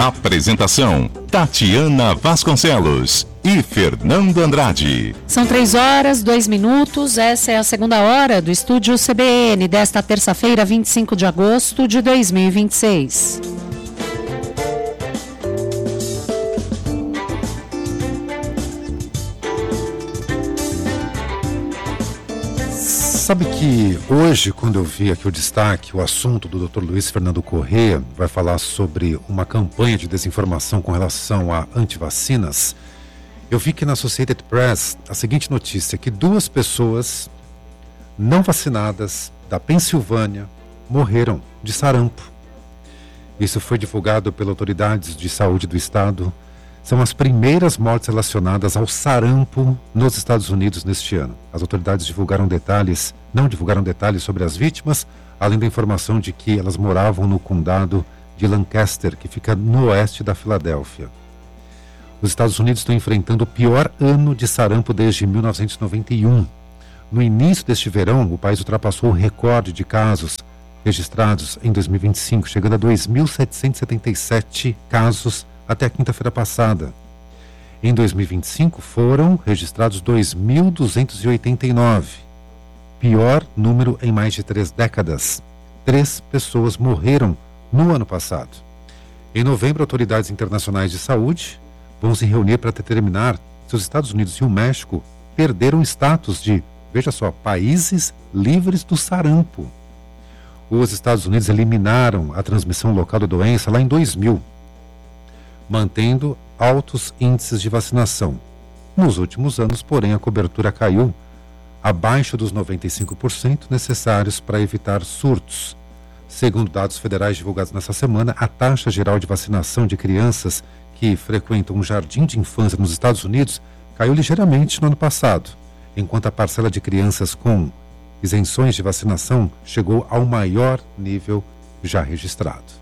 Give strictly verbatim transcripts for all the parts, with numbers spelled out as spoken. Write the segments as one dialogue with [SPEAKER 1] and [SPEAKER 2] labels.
[SPEAKER 1] Apresentação: Tatiana Vasconcelos e Fernando Andrade.
[SPEAKER 2] São três horas, dois minutos. Essa é a segunda hora do Estúdio C B N desta terça-feira, vinte e cinco de agosto de dois mil e vinte e seis.
[SPEAKER 3] Sabe que hoje, quando eu vi aqui o destaque, o assunto do doutor Luiz Fernando Corrêa, vai falar sobre uma campanha de desinformação com relação a antivacinas, eu vi que na Associated Press a seguinte notícia, que duas pessoas não vacinadas da Pensilvânia morreram de sarampo. Isso foi divulgado pelas autoridades de saúde do estado. São as primeiras mortes relacionadas ao sarampo nos Estados Unidos neste ano. As autoridades divulgaram detalhes, não divulgaram detalhes sobre as vítimas, além da informação de que elas moravam no condado de Lancaster, que fica no oeste da Filadélfia. Os Estados Unidos estão enfrentando o pior ano de sarampo desde mil novecentos e noventa e um. No início deste verão, o país ultrapassou o recorde de casos registrados em dois mil e vinte e cinco, chegando a dois mil setecentos e setenta e sete casos até a quinta-feira passada. Em dois mil e vinte e cinco foram registrados dois mil duzentos e oitenta e nove. Pior número em mais de três décadas. Três pessoas morreram no ano passado. Em novembro, autoridades internacionais de saúde vão se reunir para determinar se os Estados Unidos e o México perderam status de, veja só, países livres do sarampo. Os Estados Unidos eliminaram a transmissão local da doença lá em dois mil. Mantendo altos índices de vacinação. Nos últimos anos, porém, a cobertura caiu abaixo dos noventa e cinco por cento necessários para evitar surtos. Segundo dados federais divulgados nessa semana, a taxa geral de vacinação de crianças que frequentam um jardim de infância nos Estados Unidos caiu ligeiramente no ano passado, enquanto a parcela de crianças com isenções de vacinação chegou ao maior nível já registrado.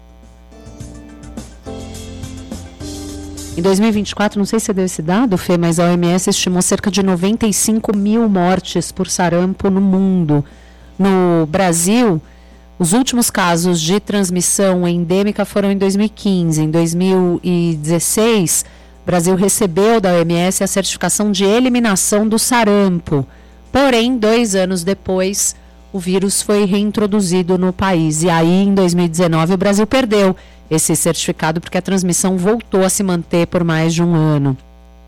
[SPEAKER 2] Em dois mil e vinte e quatro, não sei se você deu esse dado, Fê, mas a O M S estimou cerca de noventa e cinco mil mortes por sarampo no mundo. No Brasil, os últimos casos de transmissão endêmica foram em dois mil e quinze. Em dois mil e dezesseis, o Brasil recebeu da O M S a certificação de eliminação do sarampo. Porém, dois anos depois, o vírus foi reintroduzido no país. E aí, em dois mil e dezenove, o Brasil perdeu esse certificado porque a transmissão voltou a se manter por mais de um ano.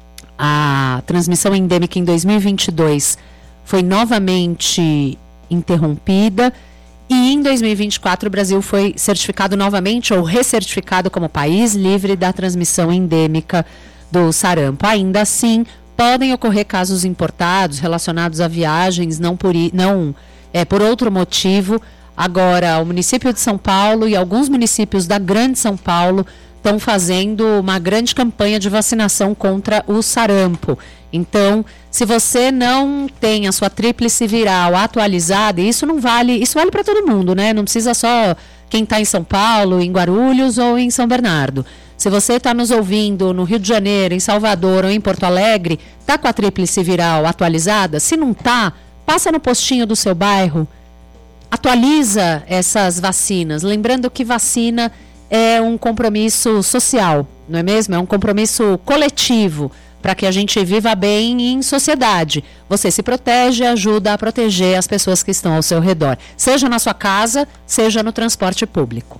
[SPEAKER 2] A transmissão endêmica em dois mil e vinte e dois foi novamente interrompida e em dois mil e vinte e quatro o Brasil foi certificado novamente ou recertificado como país livre da transmissão endêmica do sarampo. Ainda assim, podem ocorrer casos importados relacionados a viagens, não por, não, é, por outro motivo. Agora, o município de São Paulo e alguns municípios da Grande São Paulo estão fazendo uma grande campanha de vacinação contra o sarampo. Então, se você não tem a sua tríplice viral atualizada, isso não vale, isso vale para todo mundo, né? Não precisa só quem está em São Paulo, em Guarulhos ou em São Bernardo. Se você está nos ouvindo no Rio de Janeiro, em Salvador ou em Porto Alegre, está com a tríplice viral atualizada? Se não está, passa no postinho do seu bairro. Atualiza essas vacinas, lembrando que vacina é um compromisso social, não é mesmo? É um compromisso coletivo para que a gente viva bem em sociedade. Você se protege e ajuda a proteger as pessoas que estão ao seu redor, seja na sua casa, seja no transporte público.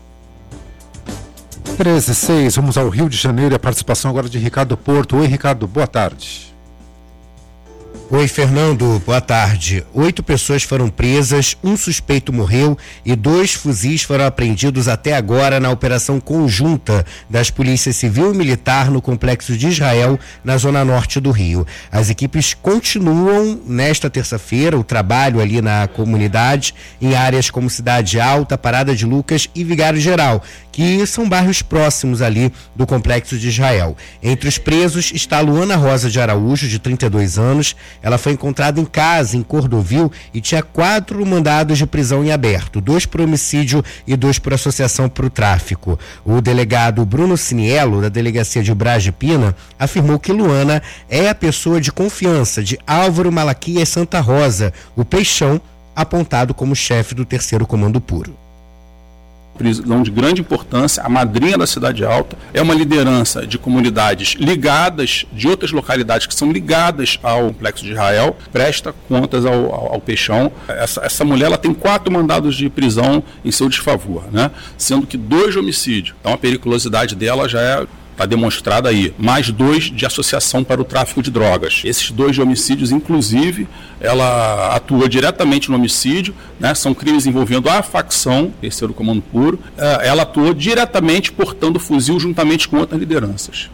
[SPEAKER 3] treze e seis, vamos ao Rio de Janeiro, a participação agora de Ricardo Porto. Oi, Ricardo, boa tarde.
[SPEAKER 4] Oi, Fernando, boa tarde. Oito pessoas foram presas, um suspeito morreu e dois fuzis foram apreendidos até agora na operação conjunta das polícias civil e militar no Complexo de Israel, na zona norte do Rio. As equipes continuam nesta terça-feira o trabalho ali na comunidade, em áreas como Cidade Alta, Parada de Lucas e Vigário Geral, que são bairros próximos ali do Complexo de Israel. Entre os presos está Luana Rosa de Araújo, de trinta e dois anos. Ela foi encontrada em casa, em Cordovil, e tinha quatro mandados de prisão em aberto, dois por homicídio e dois por associação para o tráfico. O delegado Bruno Ciniello, da delegacia de Brás de Pina, afirmou que Luana é a pessoa de confiança de Álvaro Malaquias Santa Rosa, o Peixão, apontado como chefe do terceiro Comando Puro.
[SPEAKER 5] prisão de grande importância, a madrinha da Cidade Alta, é uma liderança de comunidades ligadas, de outras localidades que são ligadas ao Complexo de Israel, presta contas ao, ao, ao Peixão. Essa, essa mulher ela tem quatro mandados de prisão em seu desfavor, né? Sendo que dois de homicídio. Então a periculosidade dela já é... está demonstrada aí, mais dois de associação para o tráfico de drogas. Esses dois de homicídios, inclusive, ela atua diretamente no homicídio, né? São crimes envolvendo a facção, terceiro comando puro, ela atuou diretamente portando fuzil juntamente com outras lideranças.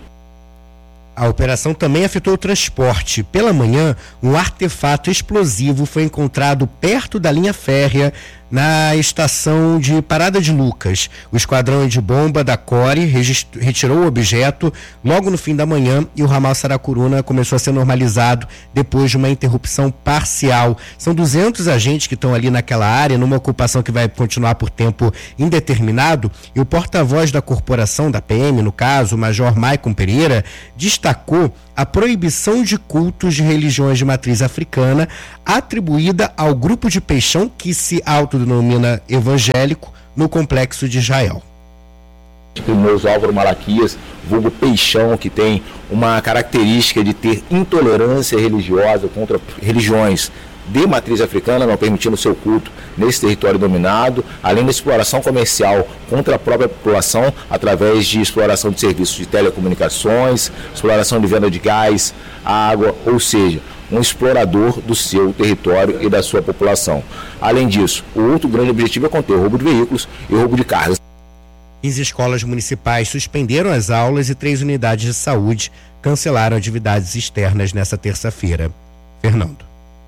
[SPEAKER 4] A operação também afetou o transporte. Pela manhã, um artefato explosivo foi encontrado perto da linha férrea na estação de Parada de Lucas. O esquadrão de bomba da Core regist- retirou o objeto logo no fim da manhã e o ramal Saracuruna começou a ser normalizado depois de uma interrupção parcial. São duzentos agentes que estão ali naquela área, numa ocupação que vai continuar por tempo indeterminado, e o porta-voz da corporação, da P M, no caso, o Major Maicon Pereira, destacou a proibição de cultos de religiões de matriz africana atribuída ao grupo de Peixão que se autodenomina evangélico no Complexo de Israel.
[SPEAKER 6] Criminoso Álvaro Malaquias, vulgo Peixão, que tem uma característica de ter intolerância religiosa contra religiões de matriz africana, não permitindo seu culto nesse território dominado, além da exploração comercial contra a própria população, através de exploração de serviços de telecomunicações, exploração de venda de gás, água, ou seja, um explorador do seu território e da sua população. Além disso, o outro grande objetivo é conter o roubo de veículos e o roubo de cargas.
[SPEAKER 4] quinze escolas municipais suspenderam as aulas e três unidades de saúde cancelaram atividades externas nesta terça-feira. Fernando.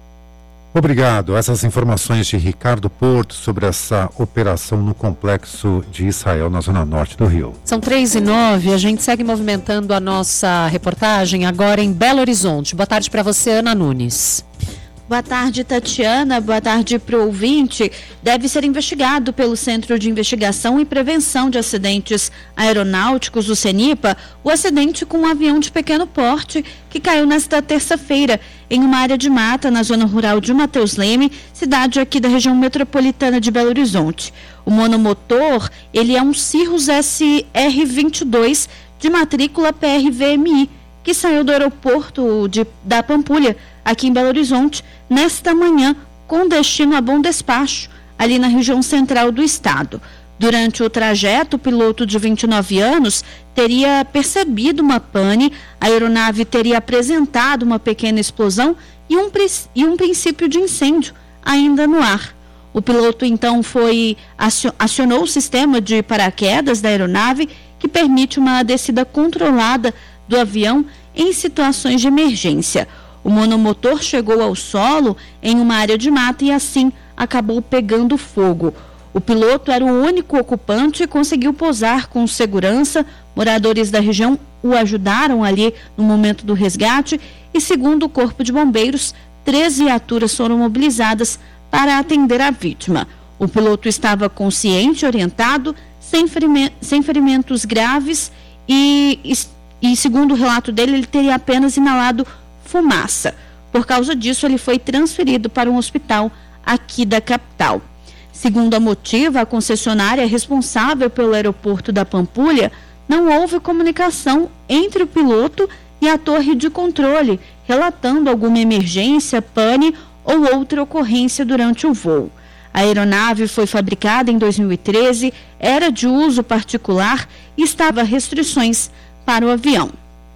[SPEAKER 3] Obrigado. Essas informações de Ricardo Porto sobre essa operação no Complexo de Israel, na zona norte do Rio.
[SPEAKER 2] São três e nove, a gente segue movimentando a nossa reportagem agora em Belo Horizonte. Boa tarde para você, Ana Nunes.
[SPEAKER 7] Boa tarde, Tatiana. Boa tarde para o ouvinte. Deve ser investigado pelo Centro de Investigação e Prevenção de Acidentes Aeronáuticos, o CENIPA, o acidente com um avião de pequeno porte que caiu nesta terça-feira em uma área de mata na zona rural de Mateus Leme, cidade aqui da região metropolitana de Belo Horizonte. O monomotor, ele é um Cirrus S R vinte e dois de matrícula P R V M I, que saiu do aeroporto de, da Pampulha, aqui em Belo Horizonte, nesta manhã, com destino a Bom Despacho, ali na região central do estado. Durante o trajeto, o piloto de vinte e nove anos teria percebido uma pane, a aeronave teria apresentado uma pequena explosão e um, e um princípio de incêndio ainda no ar. O piloto então foi acionou o sistema de paraquedas da aeronave, que permite uma descida controlada do avião em situações de emergência. O monomotor chegou ao solo em uma área de mata e assim acabou pegando fogo. O piloto era o único ocupante e conseguiu pousar com segurança. Moradores da região o ajudaram ali no momento do resgate e, segundo o Corpo de Bombeiros, três viaturas foram mobilizadas para atender a vítima. O piloto estava consciente, orientado, sem, ferime- sem ferimentos graves e, e, segundo o relato dele, ele teria apenas inalado fumaça. Por causa disso, ele foi transferido para um hospital aqui da capital. Segundo a Motiva, a concessionária responsável pelo aeroporto da Pampulha, não houve comunicação entre o piloto e a torre de controle, relatando alguma emergência, pane ou outra ocorrência durante o voo. A aeronave foi fabricada em dois mil e treze, era de uso particular e estava restrições para o avião.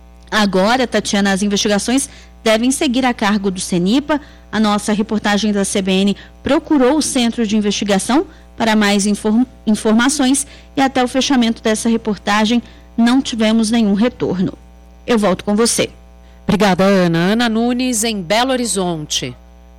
[SPEAKER 7] Agora, Tatiana, as investigações devem seguir a cargo do CENIPA. A nossa reportagem da C B N procurou o Centro de Investigação para mais inform- informações e até o fechamento dessa reportagem não tivemos nenhum retorno. Eu volto com você.
[SPEAKER 2] Obrigada, Ana. Ana Nunes, em Belo Horizonte.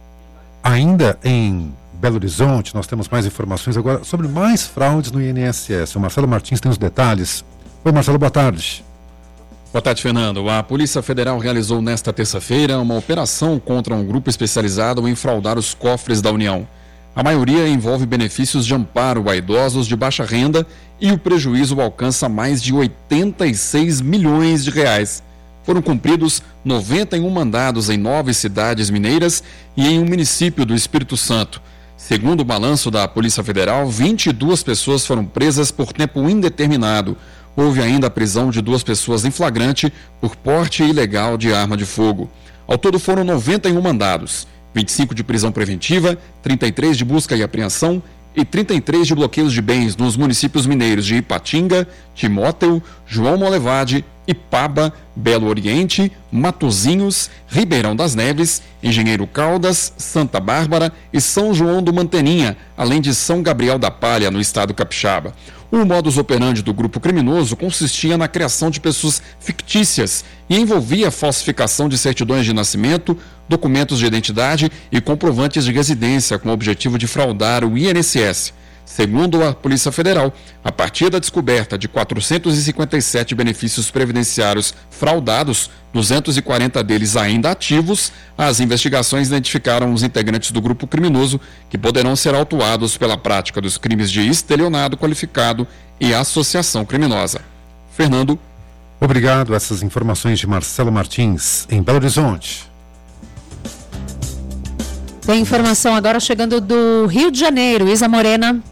[SPEAKER 3] Ainda em Belo Horizonte, nós temos mais informações agora sobre mais fraudes no I N S S. O Marcelo Martins tem os detalhes. Oi, Marcelo, boa tarde.
[SPEAKER 8] Boa tarde, Fernando. A Polícia Federal realizou nesta terça-feira uma operação contra um grupo especializado em fraudar os cofres da União. A maioria envolve benefícios de amparo a idosos de baixa renda e o prejuízo alcança mais de oitenta e seis milhões de reais. Foram cumpridos noventa e um mandados em nove cidades mineiras e em um município do Espírito Santo. Segundo o balanço da Polícia Federal, vinte e duas pessoas foram presas por tempo indeterminado. Houve ainda a prisão de duas pessoas em flagrante por porte ilegal de arma de fogo. Ao todo foram noventa e um mandados, vinte e cinco de prisão preventiva, trinta e três de busca e apreensão e trinta e três de bloqueios de bens nos municípios mineiros de Ipatinga, Timóteo, João Molevade, Ipaba, Belo Oriente, Matozinhos, Ribeirão das Neves, Engenheiro Caldas, Santa Bárbara e São João do Manteninha, além de São Gabriel da Palha, no estado capixaba. O modus operandi do grupo criminoso consistia na criação de pessoas fictícias e envolvia a falsificação de certidões de nascimento, documentos de identidade e comprovantes de residência com o objetivo de fraudar o I N S S. Segundo a Polícia Federal, a partir da descoberta de quatrocentos e cinquenta e sete benefícios previdenciários fraudados, duzentos e quarenta deles ainda ativos, as investigações identificaram os integrantes do grupo criminoso que poderão ser autuados pela prática dos crimes de estelionato qualificado e associação criminosa. Fernando.
[SPEAKER 3] Obrigado. Essas informações de Marcelo Martins, em Belo Horizonte.
[SPEAKER 2] Tem informação agora chegando do Rio de Janeiro. Isa Morena.